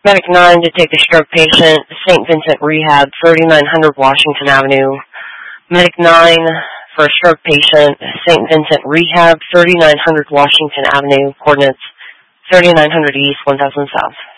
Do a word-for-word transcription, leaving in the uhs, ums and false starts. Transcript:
Medic nine to take a stroke patient, Saint Vincent Rehab, thirty-nine hundred Washington Avenue. Medic nine for a stroke patient, Saint Vincent Rehab, thirty-nine hundred Washington Avenue, coordinates thirty-nine hundred East, one thousand South.